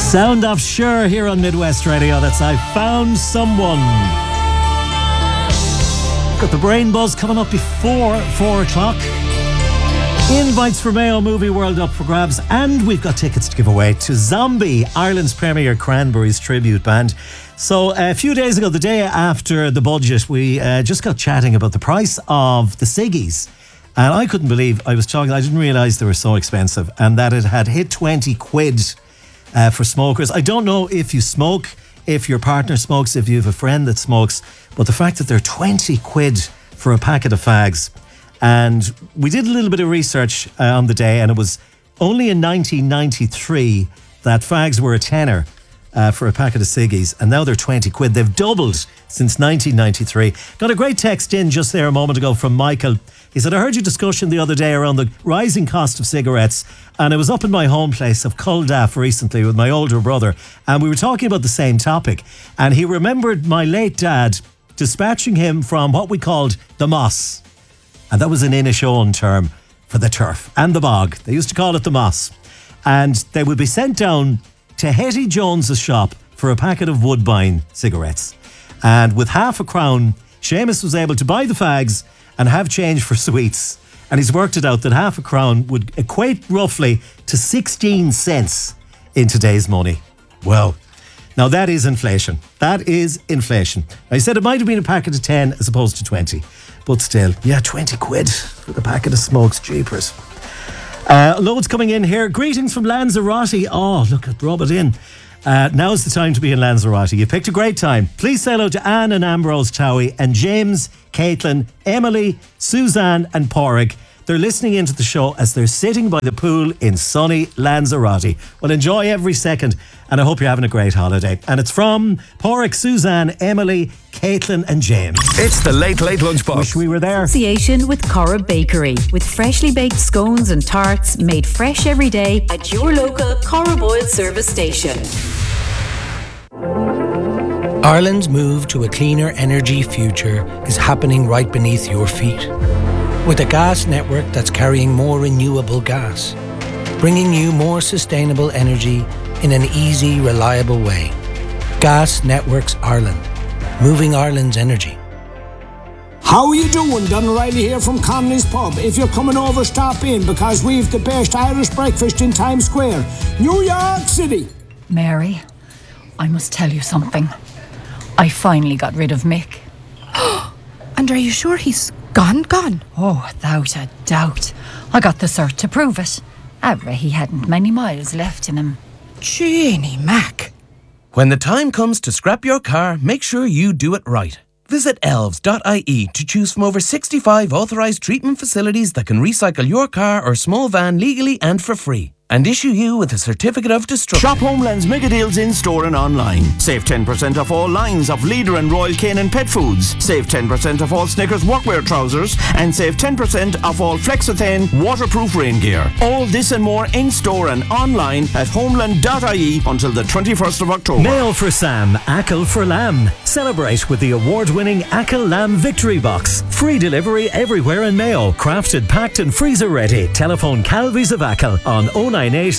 Sound of Sure here on Midwest Radio. That's I Found Someone. Got the brain buzz coming up before 4 o'clock. Invites for Mayo Movie World up for grabs, and we've got tickets to give away to Zombie, Ireland's premier Cranberries tribute band. So a few days ago, the day after the budget, we just got chatting about the price of the ciggies. And I couldn't believe I didn't realise they were so expensive, and that it had hit 20 quid for smokers. I don't know if you smoke, if your partner smokes, if you have a friend that smokes, but the fact that they're 20 quid for a packet of fags. And we did a little bit of research on the day, and it was only in 1993 that fags were a tenner for a packet of ciggies, and now they're 20 quid. They've doubled since 1993. Got a great text in just there a moment ago from Michael. He said, I heard your discussion the other day around the rising cost of cigarettes, and I was up in my home place of Culdaff recently with my older brother, and we were talking about the same topic, and he remembered my late dad dispatching him from what we called the moss. And that was an Inishowen term for the turf and the bog. They used to call it the moss. And they would be sent down to Hetty Jones's shop for a packet of Woodbine cigarettes. And with half a crown, Seamus was able to buy the fags and have change for sweets. And he's worked it out that half a crown would equate roughly to 16 cents in today's money. Wow. Now that is inflation. That is inflation. I said it might have been a packet of 10 as opposed to 20. But still, 20 quid for the packet of smokes, jeepers. Loads coming in here. Greetings from Lanzarote. Oh, look, rub it in. Now's the time to be in Lanzarote. You picked a great time. Please say hello to Anne and Ambrose Towie and James, Caitlin, Emily, Suzanne and Porrig. They're listening into the show as they're sitting by the pool in sunny Lanzarote. Well, enjoy every second, and I hope you're having a great holiday. And it's from Porrick, Suzanne, Emily, Caitlin and James. It's the Late Late Lunchbox. Wish we were there. Association with Corra Bakery, with freshly baked scones and tarts made fresh every day at your local Corra Boyle service station. Ireland's move to a cleaner energy future is happening right beneath your feet. With a gas network that's carrying more renewable gas, bringing you more sustainable energy in an easy, reliable way. Gas Networks Ireland, moving Ireland's energy. How are you doing? Don O'Reilly here from Connolly's Pub. If you're coming over, stop in, because we've the best Irish breakfast in Times Square, New York City. Mary, I must tell you something. I finally got rid of Mick. And are you sure he's gone? Oh, without a doubt. I got the cert to prove it. He hadn't many miles left in him. Jeannie Mac. When the time comes to scrap your car, make sure you do it right. Visit elves.ie to choose from over 65 authorised treatment facilities that can recycle your car or small van legally and for free, and issue you with a certificate of destruction. Shop Homeland's mega deals in store and online. Save 10% off all lines of Leader and Royal Canin pet foods. Save 10% off all Snickers workwear trousers, and save 10% off all Flexothane waterproof rain gear. All this and more in store and online at homeland.ie until the 21st of October. Mayo for Sam, Ackle for Lamb. Celebrate with the award-winning Ackle Lamb Victory Box. Free delivery everywhere in Mayo. Crafted, packed and freezer ready. Telephone Calvies of Ackle on 098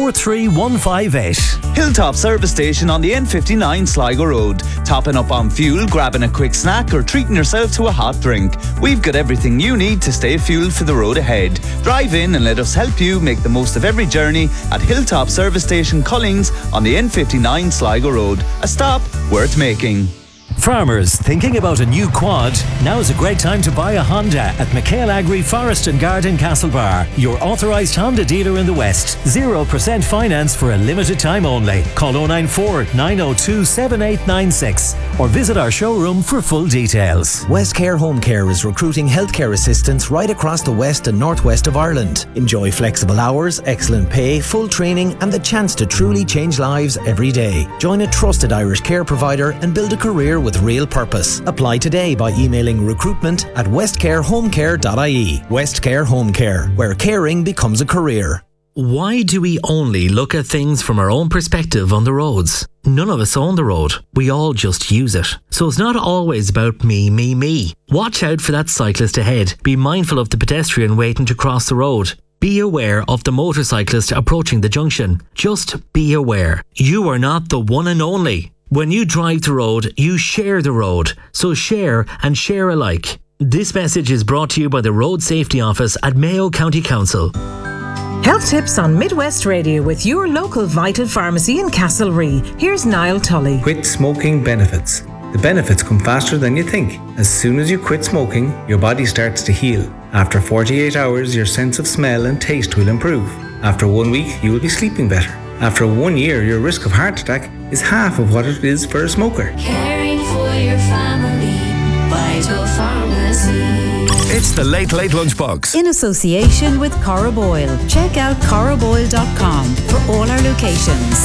43158. Hilltop Service Station on the N59 Sligo Road. Topping up on fuel, grabbing a quick snack or treating yourself to a hot drink. We've got everything you need to stay fueled for the road ahead. Drive in and let us help you make the most of every journey at Hilltop Service Station Collings on the N59 Sligo Road. A stop worth making. Farmers thinking about a new quad? Now is a great time to buy a Honda at McHale Agri Forest and Garden Castlebar, your authorised Honda dealer in the West. 0% finance for a limited time only. Call 094 902 7896 or visit our showroom for full details. Westcare Home Care is recruiting healthcare assistants right across the west and northwest of Ireland. Enjoy flexible hours, excellent pay, full training and the chance to truly change lives every day. Join a trusted Irish care provider and build a career with real purpose. Apply today by emailing recruitment@westcarehomecare.ie. Westcare Home Care, where caring becomes a career. Why do we only look at things from our own perspective on the roads? None of us own the road. We all just use it. So it's not always about me. Watch out for that cyclist ahead. Be mindful of the pedestrian waiting to cross the road. be aware of the motorcyclist approaching the junction. Just be aware. You are not the one and only. When you drive the road, you share the road. So share and share alike. This message is brought to you by the Road Safety Office at Mayo County Council. Health tips on Midwest Radio with your local Vital Pharmacy in Castlerea. Here's Niall Tully. Quit smoking benefits. The benefits come faster than you think. As soon as you quit smoking, your body starts to heal. After 48 hours, your sense of smell and taste will improve. After 1 week, you will be sleeping better. After 1 year, your risk of heart attack is half of what it is for a smoker. Caring for your family, Vital Pharmacy. It's the Late Late Lunchbox. In association with Corriboyle. Check out corriboyle.com for all our locations.